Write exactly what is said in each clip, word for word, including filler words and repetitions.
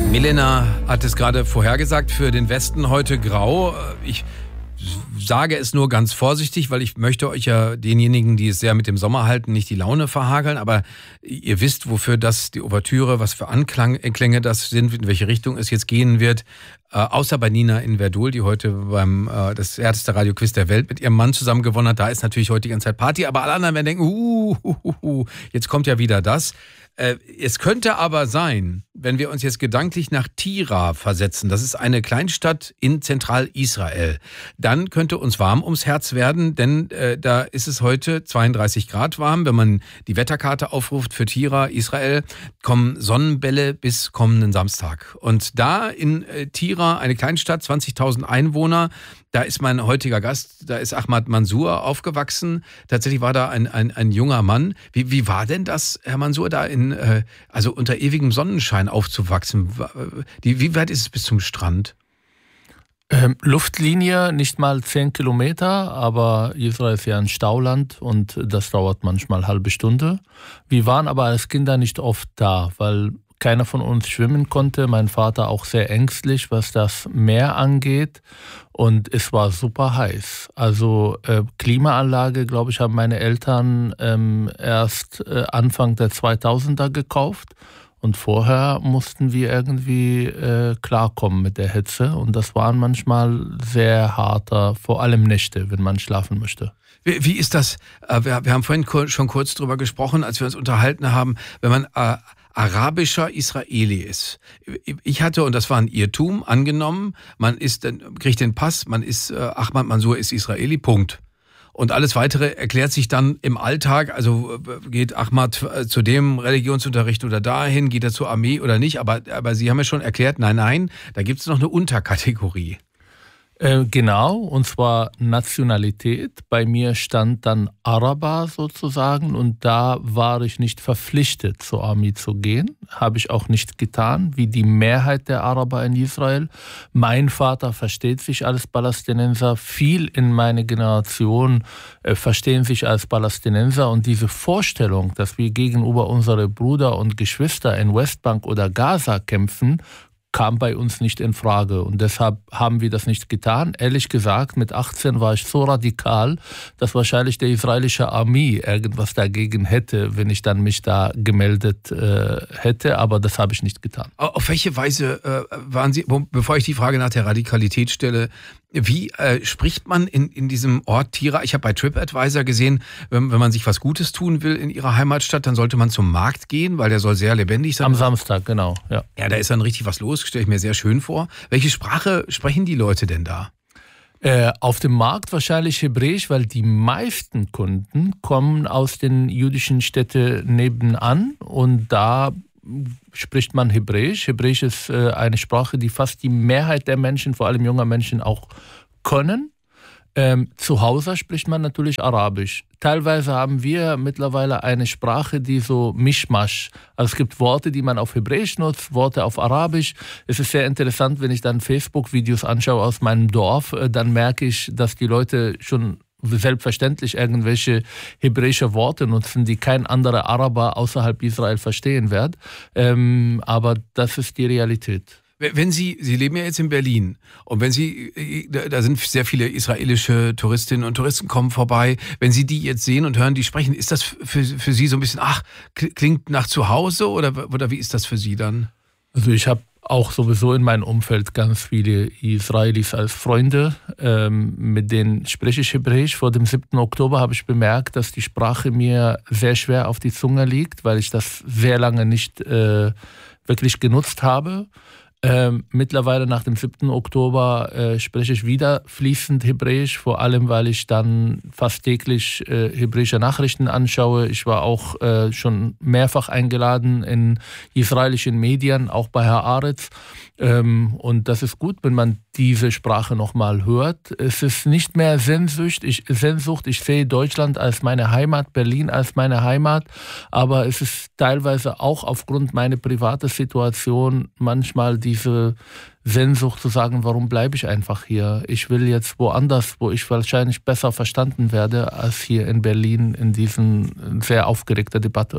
Milena hat es gerade vorhergesagt, für den Westen heute grau. Ich sage es nur ganz vorsichtig, weil ich möchte euch ja denjenigen, die es sehr mit dem Sommer halten, nicht die Laune verhageln. Aber ihr wisst, wofür das, die Ouvertüre, was für Anklänge das sind, in welche Richtung es jetzt gehen wird. Äh, außer bei Nina in Verdul, die heute beim äh, das härteste Radioquiz der Welt mit ihrem Mann zusammen gewonnen hat. Da ist natürlich heute die ganze Zeit Party. Aber alle anderen werden denken, uh, uh, uh, uh, jetzt kommt ja wieder das. Es könnte aber sein, wenn wir uns jetzt gedanklich nach Tira versetzen, das ist eine Kleinstadt in Zentralisrael, dann könnte uns warm ums Herz werden, denn äh, da ist es heute zweiunddreißig Grad warm. Wenn man die Wetterkarte aufruft für Tira, Israel, kommen Sonnenbälle bis kommenden Samstag. Und da in äh, Tira, eine Kleinstadt, zwanzigtausend Einwohner, da ist mein heutiger Gast, da ist Ahmad Mansour aufgewachsen. Tatsächlich war da ein, ein, ein junger Mann. Wie, wie war denn das, Herr Mansour, da in, äh, also unter ewigem Sonnenschein aufzuwachsen? Die, wie weit ist es bis zum Strand? Ähm, Luftlinie nicht mal zehn Kilometer, aber Israel ist ja ein Stauland und das dauert manchmal eine halbe Stunde. Wir waren aber als Kinder nicht oft da, weil keiner von uns schwimmen konnte. Mein Vater auch sehr ängstlich, was das Meer angeht. Und es war super heiß. Also äh, Klimaanlage, glaube ich, haben meine Eltern ähm, erst äh, Anfang der zweitausender gekauft. Und vorher mussten wir irgendwie äh, klarkommen mit der Hitze. Und das waren manchmal sehr harter, vor allem Nächte, wenn man schlafen möchte. Wie, wie ist das? Äh, wir, wir haben vorhin schon kurz drüber gesprochen, als wir uns unterhalten haben, wenn man äh, arabischer Israeli ist. Ich hatte, und das war ein Irrtum, angenommen, man ist, kriegt den Pass, man ist, äh, Ahmad Mansour ist Israeli, Punkt. Und alles Weitere erklärt sich dann im Alltag, also geht Ahmad zu dem Religionsunterricht oder dahin, geht er zur Armee oder nicht, aber, aber Sie haben ja schon erklärt, nein, nein, da gibt es noch eine Unterkategorie. Äh, genau, und zwar Nationalität. Bei mir stand dann Araber sozusagen und da war ich nicht verpflichtet, zur Armee zu gehen. Habe ich auch nicht getan, wie die Mehrheit der Araber in Israel. Mein Vater versteht sich als Palästinenser. Viel in meiner Generation äh, verstehen sich als Palästinenser. Und diese Vorstellung, dass wir gegenüber unsere Brüder und Geschwister in Westbank oder Gaza kämpfen, kam bei uns nicht in Frage und deshalb haben wir das nicht getan. Ehrlich gesagt, mit achtzehn war ich so radikal, dass wahrscheinlich die israelische Armee irgendwas dagegen hätte, wenn ich dann mich da gemeldet äh, hätte, aber das habe ich nicht getan. Auf welche Weise äh, waren Sie, wo, bevor ich die Frage nach der Radikalität stelle, wie äh, spricht man in, in diesem Ort Tira? Ich habe bei TripAdvisor gesehen, wenn, wenn man sich was Gutes tun will in Ihrer Heimatstadt, dann sollte man zum Markt gehen, weil der soll sehr lebendig sein. Am Samstag, genau. Ja, ja, da ist dann richtig was los, stelle ich mir sehr schön vor. Welche Sprache sprechen die Leute denn da? Äh, auf dem Markt wahrscheinlich Hebräisch, weil die meisten Kunden kommen aus den jüdischen Städten nebenan und da spricht man Hebräisch. Hebräisch ist äh, eine Sprache, die fast die Mehrheit der Menschen, vor allem junger Menschen, auch können. Ähm, zu Hause spricht man natürlich Arabisch. Teilweise haben wir mittlerweile eine Sprache, die so Mischmasch. Also es gibt Worte, die man auf Hebräisch nutzt, Worte auf Arabisch. Es ist sehr interessant, wenn ich dann Facebook-Videos anschaue aus meinem Dorf, äh, dann merke ich, dass die Leute schon selbstverständlich irgendwelche hebräische Worte nutzen, die kein anderer Araber außerhalb Israel verstehen wird. Ähm, aber das ist die Realität. Wenn Sie, Sie leben ja jetzt in Berlin und wenn Sie, da sind sehr viele israelische Touristinnen und Touristen kommen vorbei, wenn Sie die jetzt sehen und hören, die sprechen, ist das für, für Sie so ein bisschen, ach, klingt nach zu Hause oder, oder wie ist das für Sie dann? Also ich habe auch sowieso in meinem Umfeld ganz viele Israelis als Freunde, ähm, mit denen spreche ich Hebräisch. Vor dem siebten Oktober habe ich bemerkt, dass die Sprache mir sehr schwer auf die Zunge liegt, weil ich das sehr lange nicht äh, wirklich genutzt habe. Ähm, mittlerweile nach dem siebten Oktober äh, spreche ich wieder fließend Hebräisch, vor allem weil ich dann fast täglich äh, hebräische Nachrichten anschaue. Ich war auch äh, schon mehrfach eingeladen in israelischen Medien, auch bei Haaretz. Ähm, und das ist gut, wenn man diese Sprache nochmal hört. Es ist nicht mehr Sehnsucht. Ich, Sehnsucht. Ich sehe Deutschland als meine Heimat, Berlin als meine Heimat, aber es ist teilweise auch aufgrund meiner privaten Situation manchmal diese Sehnsucht zu sagen, warum bleibe ich einfach hier? Ich will jetzt woanders, wo ich wahrscheinlich besser verstanden werde als hier in Berlin in diesen sehr aufgeregten Debatte.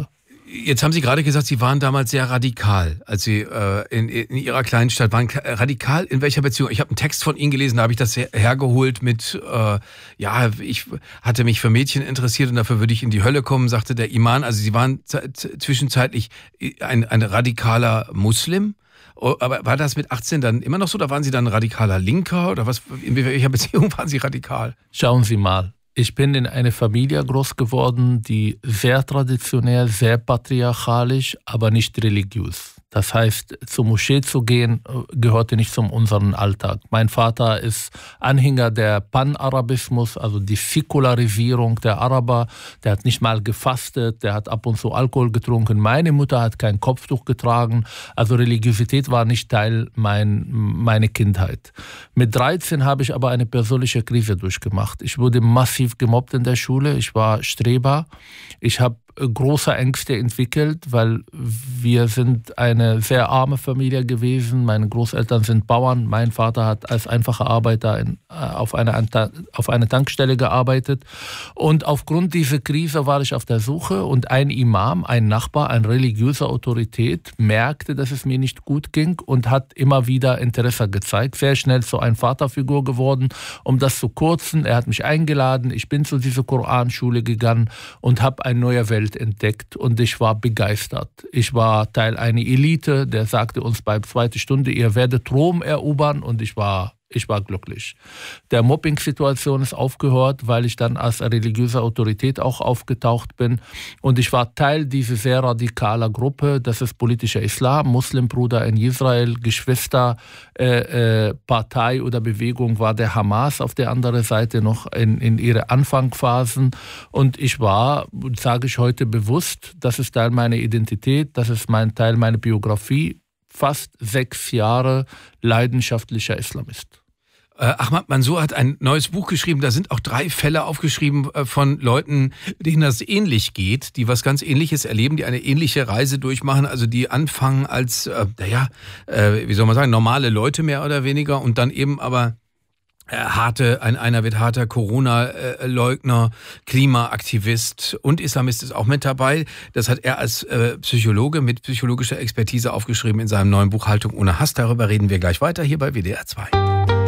Jetzt haben Sie gerade gesagt, Sie waren damals sehr radikal, als Sie äh, in, in Ihrer kleinen Stadt waren. Radikal in welcher Beziehung? Ich habe einen Text von Ihnen gelesen, da habe ich das her hergeholt mit, äh, ja, ich hatte mich für Mädchen interessiert und dafür würde ich in die Hölle kommen, sagte der Imam. Also Sie waren zwischenzeitlich ein, ein radikaler Muslim. Aber war das mit achtzehn dann immer noch so? Oder waren Sie dann ein radikaler Linker? Oder was? In welcher Beziehung waren Sie radikal? Schauen Sie mal. Ich bin in einer Familie groß geworden, die sehr traditionell, sehr patriarchalisch, aber nicht religiös. Das heißt, zur Moschee zu gehen, gehörte nicht zum unseren Alltag. Mein Vater ist Anhänger der Panarabismus, also die Säkularisierung der Araber. Der hat nicht mal gefastet, der hat ab und zu Alkohol getrunken. Meine Mutter hat kein Kopftuch getragen. Also Religiosität war nicht Teil mein, meiner Kindheit. Mit dreizehn habe ich aber eine persönliche Krise durchgemacht. Ich wurde massiv gemobbt in der Schule. Ich war Streber. Ich habe große Ängste entwickelt, weil wir sind eine sehr arme Familie gewesen. Meine Großeltern sind Bauern. Mein Vater hat als einfacher Arbeiter in, auf, eine, auf eine Tankstelle gearbeitet. Und aufgrund dieser Krise war ich auf der Suche und ein Imam, ein Nachbar, eine religiöse Autorität merkte, dass es mir nicht gut ging und hat immer wieder Interesse gezeigt. Sehr schnell zu einer Vaterfigur geworden. Um das zu kürzen, er hat mich eingeladen. Ich bin zu dieser Koranschule gegangen und habe eine neue Welt entdeckt und ich war begeistert. Ich war Teil einer Elite, der sagte uns bei zweiter Stunde, ihr werdet Rom erobern und ich war, ich war glücklich. Der Mobbing-Situation ist aufgehört, weil ich dann als religiöse Autorität auch aufgetaucht bin und ich war Teil dieser sehr radikalen Gruppe, das ist politischer Islam, Muslimbruder in Israel, Geschwister, äh, äh, Partei oder Bewegung war der Hamas auf der anderen Seite noch in, in ihre Anfangsphasen und ich war, sage ich heute bewusst, das ist Teil meiner Identität, das ist mein Teil meiner Biografie, fast sechs Jahre leidenschaftlicher Islamist. Äh, Ahmad Mansour hat ein neues Buch geschrieben, da sind auch drei Fälle aufgeschrieben äh, von Leuten, denen das ähnlich geht, die was ganz Ähnliches erleben, die eine ähnliche Reise durchmachen, also die anfangen als, äh, naja, äh, wie soll man sagen, normale Leute mehr oder weniger und dann eben aber harte, ein, einer wird harter Corona-Leugner, Klimaaktivist und Islamist ist auch mit dabei. Das hat er als äh, Psychologe mit psychologischer Expertise aufgeschrieben in seinem neuen Buch Haltung ohne Hass. Darüber reden wir gleich weiter hier bei W D R zwei.